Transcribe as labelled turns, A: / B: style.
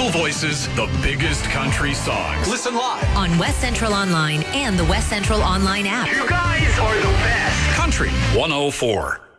A: local voices, the biggest country songs. Listen live
B: on West Central Online and the West Central Online app.
C: You guys are the best.
A: Country 104.